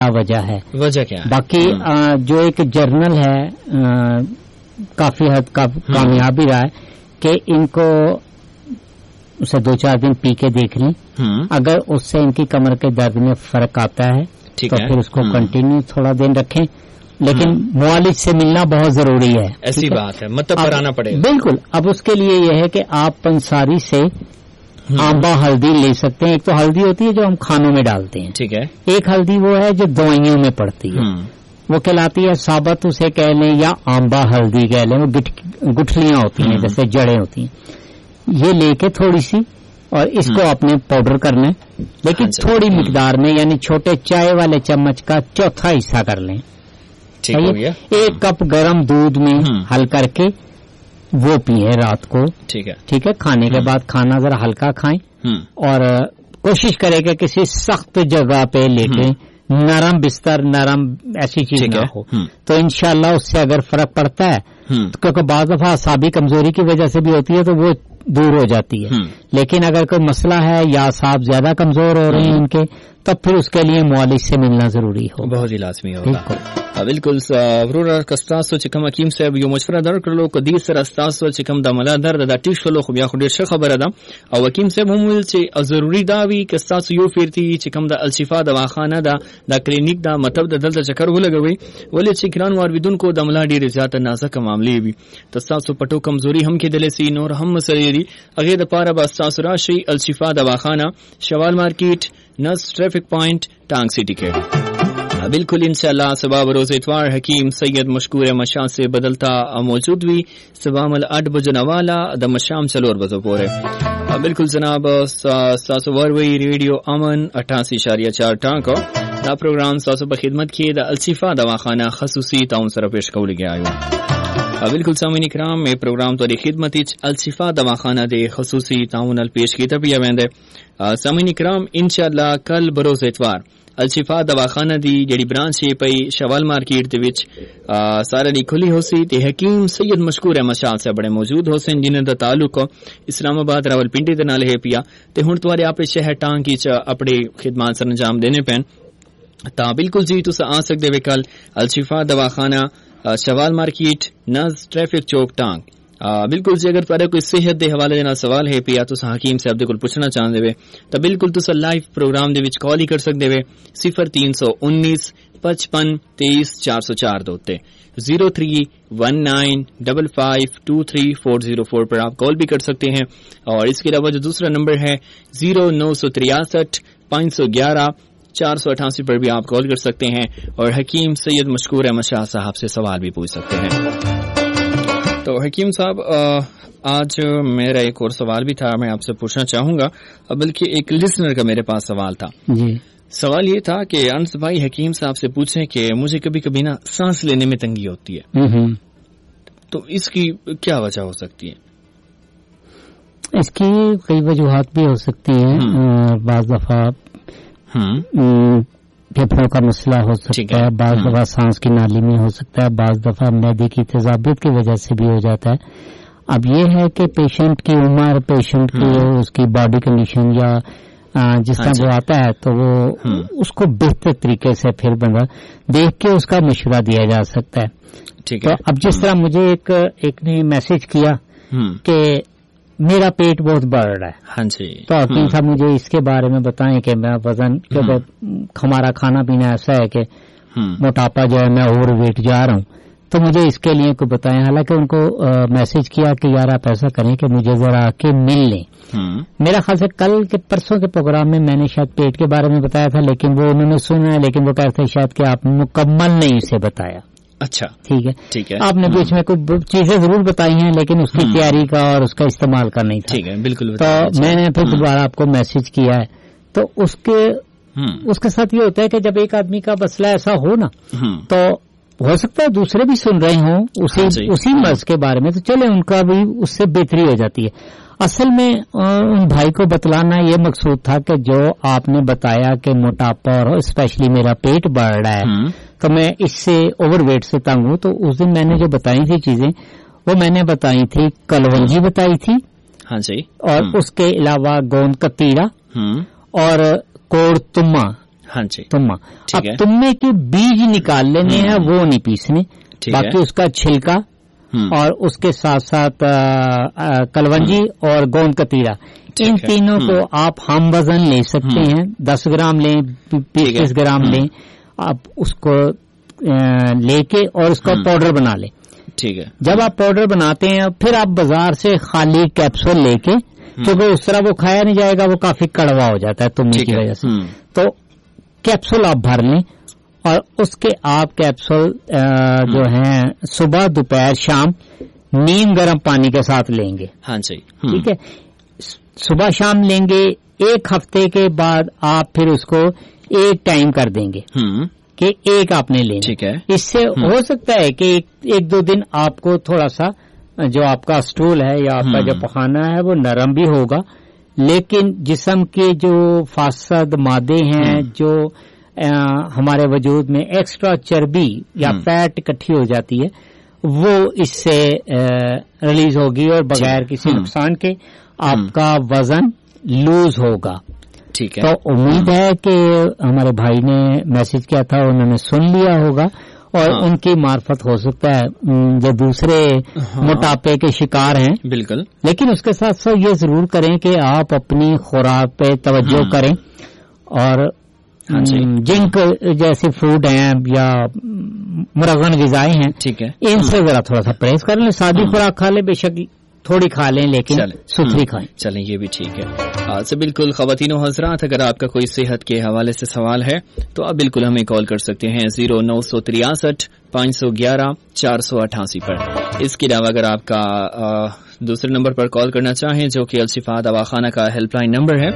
وجہ ہے. وجہ کیا ہے؟ باقی جو ایک جرنل ہے کافی حد کا کامیاب بھی رہا ہے کہ ان کو اسے 2-4 دن پی کے دیکھ لیں, اگر اس سے ان کی کمر کے درد میں فرق آتا ہے تو پھر اس کو کنٹینیو تھوڑا دن رکھیں, لیکن معالج سے ملنا بہت ضروری ہے. ایسی بات ہے, مطلب کرانا پڑے گا. بالکل. اب اس کے لیے یہ ہے کہ آپ پنساری سے آمبا ہلدی لے سکتے ہیں. ایک تو ہلدی ہوتی ہے جو ہم کھانوں میں ڈالتے ہیں, ٹھیک ہے, ایک ہلدی وہ ہے جو دوائیوں میں پڑتی ہے, وہ کہلاتی ہے ثابت اسے کہہ لیں یا آمبا ہلدی کہہ لیں. وہ گٹھلیاں ہوتی ہیں جیسے جڑیں ہوتی ہیں. یہ لے کے تھوڑی سی اور اس کو آپ نے پاؤڈر کرنا ہے, لیکن تھوڑی مقدار میں, یعنی چھوٹے چائے والے چمچ کا چوتھا حصہ کر لیں. ایک کپ گرم دودھ میں حل کر کے وہ پیئے رات کو. ٹھیک ہے, کھانے کے بعد کھانا ذرا ہلکا کھائیں اور کوشش کریں کہ کسی سخت جگہ پہ لیٹیں, نرم بستر, نرم ایسی چیز نہ ہو, تو انشاءاللہ اس سے اگر فرق پڑتا ہے, کیونکہ بعض دفعہ اعصابی کمزوری کی وجہ سے بھی ہوتی ہے تو وہ دور ہو جاتی ہے. لیکن اگر کوئی مسئلہ ہے یا اعصاب زیادہ کمزور ہو رہے ہیں ان کے, تب پھر اس کے لیے معالج سے ملنا ضروری ہو, بہت ہی لازمی ہوگا. بالکل ورور کستاسو چې کوم حکیم صاحب یو مشوره درکړلو کدي سره تاسو چې کوم د ملا درد د ټیټ شلو خو بیا خو ډیر ښه خبره ده. او حکیم صاحب هم ویل چې ضروری دا وي که تاسو یو فیرتی چې کوم د الشفا دواخانه ده د کلینیک دا مطلب د دلته چکر ولګوي, ولې چې ګران واردونکو د ملا ډیر زیات نازک معاملې وي, تاسو پټو کمزوري هم کېدلی سي, نور هم مسلې دي. هغه د پاره به تاسو راشي الشفا دواخانه, شوال مارکیټ, نس ٹریفک پوائنٹ, ٹانگ سٹی کے. بالکل انشاءاللہ صبح بروز اتوار حکیم سید مشکور مشاں سے بدلتا موجود ہوئی صبح مل 8 بجے والا د مشام 4 بجے پورے. بالکل جناب ساسو وروی ریڈیو امن 88.4 ٹانکو دا پروگرام ساسو په خدمت کې د الشفا دواخانه خصوصي تعاون سره پیش کول گیا. بالکل سامعین کرام میں پروگرام تو خدمت الشفا دواخانہ دے خصوصی تعاون پیش کیتا پیا ویندے. سامعین کرام انشاءاللہ کل بروز اتوار الشفا دواخانہ دی جڑی برانچ ہے پئی شوال مارکیٹ دے وچ سارے دی کھلی ہو سی تے حکیم سید مشکور احمد شاہ سے بڑے موجود ہو سن جنہاں دا تعلق اسلام آباد راولپنڈی دے نال ہے پیا تے ہن توارے اپنے شہر ٹانگ کی اپنے خدمات سر انجام دینے پین. تا بالکل جی تسا آ سکدے وے کل الشفا دواخانہ شوال مارکیٹ نز ٹریفک چوک ٹانگ. بالکل جی اگر تھوڑے کوئی صحت دے حوالے دے نال سوال ہے پیا تو حکیم صاحب دے کول پوچھنا چاہندے وے تو بالکل تسا لائیو پروگرام دے وچ کال ہی کر سکدے وے 0319 55 23 404 دے اوتے 03195523 پر آپ کال بھی کر سکتے ہیں. اور اس کے علاوہ جو دوسرا نمبر ہے 0963 511 488 پر بھی آپ کال کر سکتے ہیں اور حکیم سید مشکور احمد شاہ صاحب سے سوال بھی پوچھ سکتے ہیں. تو حکیم صاحب آج میرا ایک اور سوال بھی تھا, میں آپ سے پوچھنا چاہوں گا, بلکہ ایک لسنر کا میرے پاس سوال تھا. جی سوال یہ تھا کہ انس بھائی حکیم صاحب سے پوچھیں کہ مجھے کبھی کبھی نا سانس لینے میں تنگی ہوتی ہے, تو اس کی کیا وجہ ہو سکتی ہے؟ اس کی کئی وجوہات بھی ہو سکتی ہیں. بعض دفعہ پھیپھڑوں کا مسئلہ ہو سکتا ہے, بعض دفعہ سانس کی نالی میں ہو سکتا ہے, بعض دفعہ معدے کی تیزابیت کی وجہ سے بھی ہو جاتا ہے. اب یہ ہے کہ پیشنٹ کی عمر, پیشنٹ کی اس کی باڈی کنڈیشن یا جس طرح وہ آتا ہے تو وہ اس کو بہتر طریقے سے پھر بندہ دیکھ کے اس کا مشورہ دیا جا سکتا ہے. تو اب جس طرح مجھے ایک نے میسج کیا کہ میرا پیٹ بہت بڑھ رہا ہے, تو حکیم صاحب مجھے اس کے بارے میں بتائیں کہ میں وزن, کیونکہ ہمارا کھانا پینا ایسا ہے کہ موٹاپا جو ہے میں اوور ویٹ جا رہا ہوں, تو مجھے اس کے لیے کوئی بتائیں. حالانکہ ان کو میسج کیا کہ یار آپ ایسا کریں کہ مجھے ذرا آ کے مل لیں. میرا خیال سے کل کے پرسوں کے پروگرام میں میں نے شاید پیٹ کے بارے میں بتایا تھا, لیکن وہ انہوں نے سنا ہے, لیکن وہ کہتے ہیں شاید کہ آپ نے مکمل نہیں اسے بتایا. اچھا ٹھیک ہے, آپ نے بیچ میں کچھ چیزیں ضرور بتائی ہیں لیکن اس کی تیاری کا اور اس کا استعمال کا نہیں تھا. بالکل. تو میں نے پھر دوبارہ آپ کو میسج کیا ہے. تو اس کے ساتھ یہ ہوتا ہے کہ جب ایک آدمی کا مسئلہ ایسا ہو نا, تو ہو سکتا ہے دوسرے بھی سن رہے ہوں اسی مرض کے بارے میں, تو چلے ان کا بھی اس سے بہتری ہو جاتی ہے. اصل میں ان بھائی کو بتلانا یہ مقصود تھا کہ جو آپ نے بتایا کہ موٹاپا اور اسپیشلی میرا پیٹ بڑھ رہا ہے تو میں اس سے اوور ویٹ سے تنگ ہوں, تو اس دن میں نے جو بتائی تھی چیزیں وہ میں نے بتائی تھی, کلونجی بتائی تھی, اور اس کے علاوہ گوند کتیڑا اور کوڑ تما, ہاں جی تما. اب تمے کے بیج نکال لینے ہیں, وہ نہیں پیسنے, باقی اس کا چھلکا اور اس کے ساتھ ساتھ کلونجی اور گوند کتیرا, ان تینوں کو آپ ہم وزن لے سکتے ہیں. 10 گرام لیں, 20 گرام لیں, آپ اس کو لے کے اور اس کا پاؤڈر بنا لیں. ٹھیک ہے. جب آپ پاؤڈر بناتے ہیں پھر آپ بازار سے خالی کیپسول لے کے, کیونکہ اس طرح وہ کھایا نہیں جائے گا, وہ کافی کڑوا ہو جاتا ہے تمنے کی وجہ سے, تو کیپسول آپ بھر لیں اور اس کے آپ کیپسول جو ہیں صبح دوپہر شام نیم گرم پانی کے ساتھ لیں گے. ہاں جی ٹھیک ہے. صبح شام لیں گے. 1 ہفتے کے بعد آپ پھر اس کو ایک ٹائم کر دیں گے کہ ایک آپ نے لیں. ٹھیک ہے. اس سے ہو سکتا ہے کہ 1-2 دن آپ کو تھوڑا سا جو آپ کا اسٹول ہے یا آپ کا جو پخانہ ہے وہ نرم بھی ہوگا, لیکن جسم کے جو فاسد مادے ہیں جو ہمارے وجود میں ایکسٹرا چربی یا فیٹ اکٹھی ہو جاتی ہے وہ اس سے ریلیز ہوگی اور بغیر کسی نقصان کے آپ کا وزن لوز ہوگا. ٹھیک ہے. تو امید ہے کہ ہمارے بھائی نے میسج کیا تھا انہوں نے سن لیا ہوگا اور ان کی معرفت ہو سکتا ہے جو دوسرے موٹاپے کے شکار ہیں. بالکل. لیکن اس کے ساتھ ساتھ یہ ضرور کریں کہ آپ اپنی خوراک پہ توجہ کریں اور جنک جیسے فروٹ ہیں یا مرغن غذائیں ہیں, ٹھیک ہے, ان سے ذرا تھوڑا سا پرہیز کر لیں. سادی خوراک کھا لیں, بے شک تھوڑی کھا لیں لیکن ستھری کھائیں. چلیں یہ بھی ٹھیک ہے. سے بالکل خواتین و حضرات, اگر آپ کا کوئی صحت کے حوالے سے سوال ہے تو آپ بالکل ہمیں کال کر سکتے ہیں 0963 511 488 پر. اس کے علاوہ اگر آپ کا دوسرے نمبر پر کال کرنا چاہیں جو کہ الشفا دواخانہ کا ہیلپ لائن نمبر ہے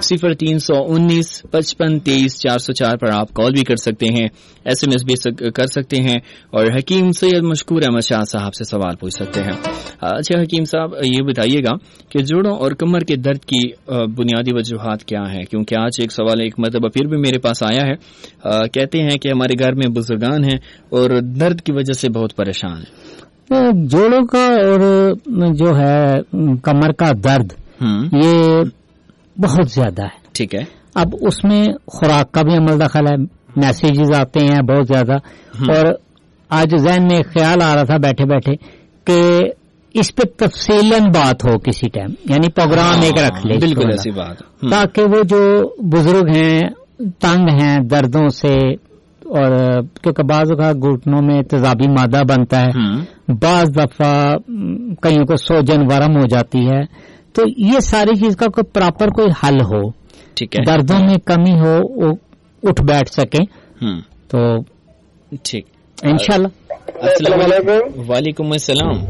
0319 55 23 404 پر آپ کال بھی کر سکتے ہیں, SMS بھی کر سکتے ہیں اور حکیم سید مشکور احمد شاہ صاحب سے سوال پوچھ سکتے ہیں. اچھا حکیم صاحب, یہ بتائیے گا کہ جوڑوں اور کمر کے درد کی بنیادی وجوہات کیا ہیں, کیونکہ آج ایک سوال ایک مرتبہ پھر بھی میرے پاس آیا ہے. کہتے ہیں کہ ہمارے گھر میں بزرگان ہیں اور درد کی وجہ سے بہت پریشان ہیں. جوڑوں کا اور جو ہے کمر کا درد یہ بہت زیادہ ہے. ٹھیک ہے. اب اس میں خوراک کا بھی عمل دخل ہے, میسیجز آتے ہیں بہت زیادہ, اور آج ذہن میں خیال آ رہا تھا بیٹھے بیٹھے کہ اس پہ تفصیلاً بات ہو کسی ٹائم, یعنی پروگرام ایک رکھ لے. بالکل ایسی بات, تاکہ وہ جو بزرگ ہیں تنگ ہیں دردوں سے, اور کیونکہ بعض اوقات گھٹنوں میں تیزابی مادہ بنتا ہے, بعض دفعہ کئیوں کو سوجن ورم ہو جاتی ہے, تو یہ ساری چیز کا کوئی پراپر کوئی حل ہو, ٹھیک ہے, دردوں میں کمی ہو, وہ اٹھ بیٹھ سکیں, تو ٹھیک انشاءاللہ. السلام علیکم. وعلیکم السلام.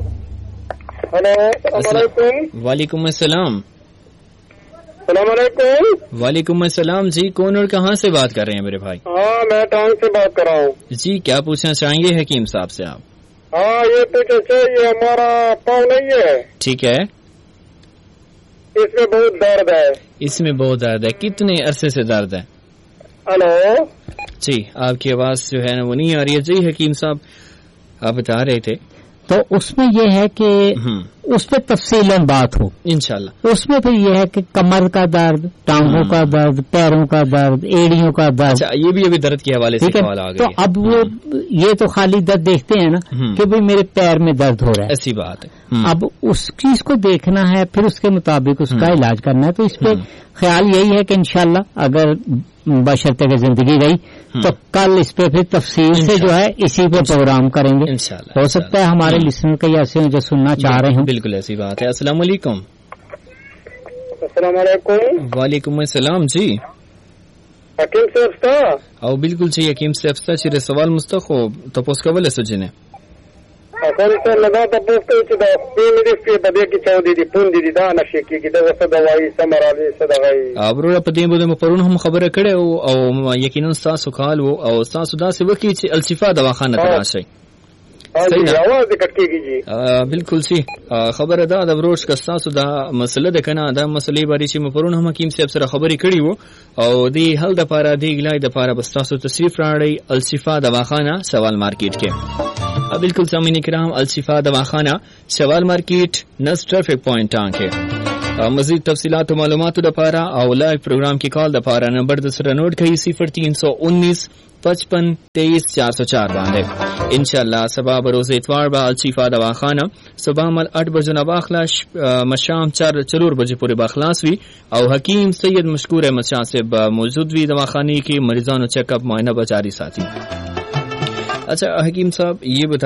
وعلیکم السلام. السلام علیکم. وعلیکم السلام. جی کون اور کہاں سے بات کر رہے ہیں میرے بھائی؟ ہاں میں ٹانگ سے بات کر رہا ہوں. جی کیا پوچھنا چاہیں گے حکیم صاحب سے آپ؟ ہاں یہ پوچھنا چاہیے, ہمارا پاؤں نہیں ہے. ٹھیک ہے. اس میں بہت درد ہے. اس میں بہت درد ہے. کتنے عرصے سے درد ہے؟ ہلو جی آپ کی آواز جو ہے نا وہ نہیں آ رہی ہے. جی حکیم صاحب آپ بتا رہے تھے. تو اس میں یہ ہے کہ اس پہ تفصیلاً بات ہو انشاءاللہ. اس میں پھر یہ ہے کہ کمر کا درد, ٹانگوں کا درد, پیروں کا درد, ایڑیوں کا درد. اچھا یہ بھی ابھی درد کے حوالے سے سوال آ گیا. تو اب وہ یہ تو خالی درد دیکھتے ہیں نا کہ بھئی میرے پیر میں درد ہو رہا ہے, ایسی بات ہے. اب اس چیز کو دیکھنا ہے, پھر اس کے مطابق اس کا علاج کرنا ہے. تو اس پہ خیال یہی ہے کہ انشاءاللہ اگر بشرطے کہ زندگی گئی تو کل اس پہ پھر تفصیل سے جو ہے اسی پہ پروگرام کریں گے. ہو سکتا ہے ہمارے لسنر کئی ایسے ہیں جو سننا چاہ رہے ہوں. بالکل ایسی بات ہے. السلام علیکم. السلام علیکم. وعلیکم السلام. جی حکیم صاحب تھا او بالکل جی حکیم صاحب تھا. چیرې سوال مستخو تپوس کولای سو جنه اصل ته لږه تاسو ته چې دا سپینې دي په دې کې چې د دې پوند دي دا نشي کېږي دا څه دوايي سمراله څه دغه ابرو په دې بده پرون هم خبره کړې او یقینا تاسو کال وو او تاسو دا څه وکړي چې الشفا دواخانه ته راشي. صحیح आवाज کټکیږي جی. بالکل سی خبره ده د وروش که تاسو دا مسله ده کنه دا مسلې باري چې پرون هم حکیم صاحب سره خبرې کړې وو او دی حل د پاره دی ګلای د پاره بس تاسو تصریف راړی الشفا دواخانه سوال مارکیټ کې. بالکل سامعین کرام الشفا دواخانہ سوال مارکیٹ نس ٹریفک پوائنٹ ٹانگ ہے. مزید تفصیلات و معلومات دپارا اور لائیو پروگرام کی کال دپارا نمبر دوسرا نوٹ کئی 0319 55 23 404 باندھے انشاءاللہ صبح بروز اتوار با الشفا دواخانہ صبح مل 8 بجے باخلاش مشام 4 بجے پورے باخلاص ہوئی اور حکیم سید مشکور احمد شاہ سے موجود ہوئی دواخانے کی مریضان چیک اپ معائنہ بجاری ساتھی. اچھا حکیم صاحب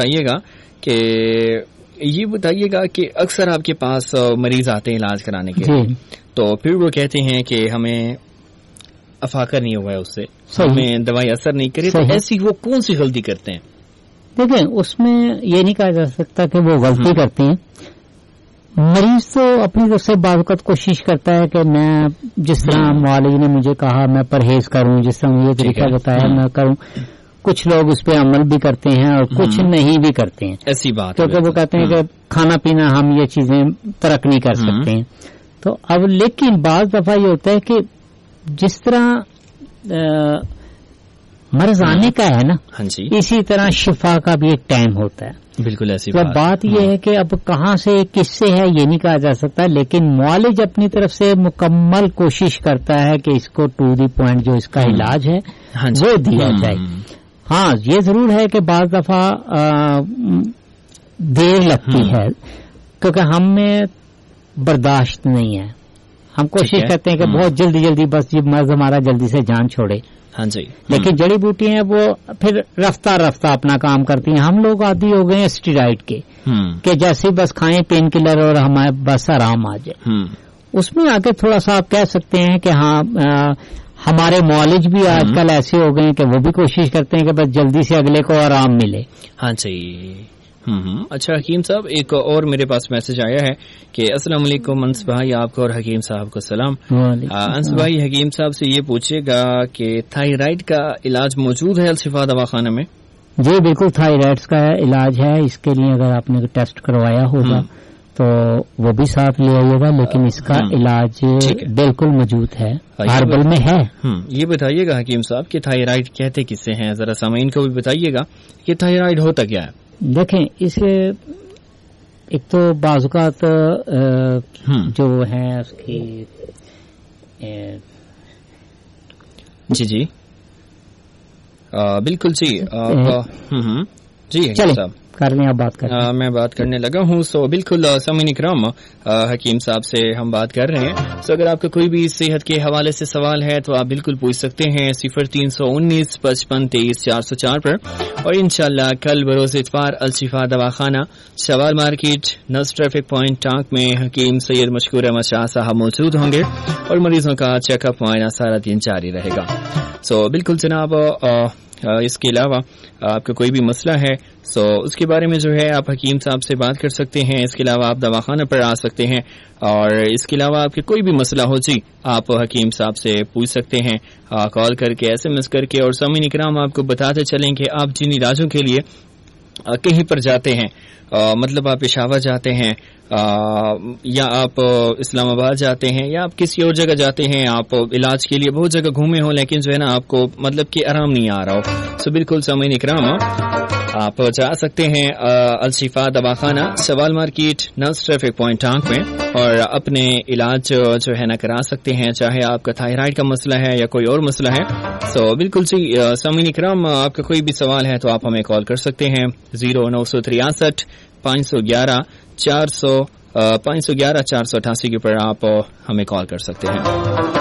یہ بتائیے گا کہ اکثر آپ کے پاس مریض آتے ہیں علاج کرانے کے لیے تو پھر وہ کہتے ہیں کہ ہمیں افاقہ نہیں ہوا ہے اس سے ہمیں دوائی اثر نہیں کرے تو ایسی وہ کون سی غلطی کرتے ہیں؟ دیکھیں اس میں یہ نہیں کہا جا سکتا کہ وہ غلطی کرتے ہیں. مریض تو اپنی طرف سے بعض اوقات کوشش کرتا ہے کہ میں جس طرح معالج نے مجھے کہا میں پرہیز کروں, جس طرح مجھے طریقہ بتایا میں کروں. کچھ لوگ اس پہ عمل بھی کرتے ہیں اور کچھ نہیں بھی کرتے ہیں. ایسی بات کیونکہ وہ کہتے ہیں کہ کھانا پینا ہم یہ چیزیں ترک نہیں کر سکتے ہیں. تو اب لیکن بعض دفعہ یہ ہوتا ہے کہ جس طرح مرض آنے کا ہے نا اسی طرح شفا کا بھی ایک ٹائم ہوتا ہے. بالکل ایسی بات یہ ہے کہ اب کہاں سے کس سے ہے یہ نہیں کہا جا سکتا, لیکن معالج اپنی طرف سے مکمل کوشش کرتا ہے کہ اس کو ٹو دی پوائنٹ جو اس کا علاج ہے وہ دیا جائے. ہاں یہ ضرور ہے کہ بعض دفعہ دیر لگتی ہے کیونکہ ہم میں برداشت نہیں ہے. ہم کوشش کرتے ہیں کہ بہت جلدی بس یہ مرض ہمارا جلدی سے جان چھوڑے. ہاں جی لیکن جڑی بوٹی ہیں وہ پھر رفتہ اپنا کام کرتی ہیں. ہم لوگ عادی ہو گئے ہیں اسٹیرائڈ کے کہ جیسے بس کھائیں پین کلر اور ہمارے بس آرام آ جائے. اس میں آگے تھوڑا سا آپ کہہ سکتے ہیں کہ ہاں ہمارے معالج بھی آج کل ایسے ہو گئے ہیں کہ وہ بھی کوشش کرتے ہیں کہ بس جلدی سے اگلے کو آرام ملے. ہاں جی. اچھا حکیم صاحب ایک اور میرے پاس میسج آیا ہے کہ السلام علیکم انس بھائی, آپ کو اور حکیم صاحب کو سلام. انس بھائی حکیم صاحب سے یہ پوچھے گا کہ تھائرائیڈ کا علاج موجود ہے الشفا دواخانہ میں؟ جی بالکل تھائرائیڈ کا علاج ہے. اس کے لیے اگر آپ نے ٹیسٹ کروایا ہوگا تو وہ بھی ساتھ لے آئیے گا, لیکن اس کا علاج بالکل موجود ہے, ہربل میں ہے. یہ بتائیے گا حکیم صاحب کہ تھائرائیڈ کہتے کس سے ہیں, ذرا سامعین کو بھی بتائیے گا کہ تھائرائیڈ ہوتا کیا ہے. دیکھیں اسے ایک تو بعض اوقات جو ہے اس کی جی بالکل جی جی حکیم صاحب کر لیں آپ بات کریں. میں بات کرنے لگا ہوں. سو بالکل سامعین اکرام حکیم صاحب سے ہم بات کر رہے ہیں. سو اگر آپ کا کوئی بھی صحت کے حوالے سے سوال ہے تو آپ بالکل پوچھ سکتے ہیں 0319 55 23 404 پر. اور انشاءاللہ کل بروز اتوار الشفا دواخانہ شوال مارکیٹ نس ٹریفک پوائنٹ ٹانک میں حکیم سید مشکور احمد شاہ صاحب موجود ہوں گے اور مریضوں کا چیک اپ معائنہ سارا دن جاری رہے گا. سو بالکل جناب اس کے علاوہ آپ کا کوئی بھی مسئلہ ہے سو اس کے بارے میں جو ہے آپ حکیم صاحب سے بات کر سکتے ہیں. اس کے علاوہ آپ دواخانہ پر آ سکتے ہیں اور اس کے علاوہ آپ کے کوئی بھی مسئلہ ہو جی آپ حکیم صاحب سے پوچھ سکتے ہیں کال کر کے SMS کر کے. اور سامعین کرام آپ کو بتاتے چلیں کہ آپ جن علاجوں کے لیے کہیں پر جاتے ہیں مطلب آپ پشاور جاتے ہیں یا آپ اسلام آباد جاتے ہیں یا آپ کسی اور جگہ جاتے ہیں, آپ علاج کے لیے بہت جگہ گھومے ہوں لیکن جو ہے نا آپ کو مطلب کہ آرام نہیں آ رہا ہو, سو بالکل سامعین اکرام آپ جا سکتے ہیں الشفا دواخانہ سوال مارکیٹ نرس ٹریفک پوائنٹ ٹانک میں اور اپنے علاج جو ہے نا کرا سکتے ہیں, چاہے آپ کا تھائرائیڈ کا مسئلہ ہے یا کوئی اور مسئلہ ہے. سو بالکل سی سامعین اکرام آپ کا کوئی بھی سوال ہے تو آپ ہمیں کال کر سکتے ہیں 0963 511 488 کے اوپر آپ ہمیں کال کر سکتے ہیں.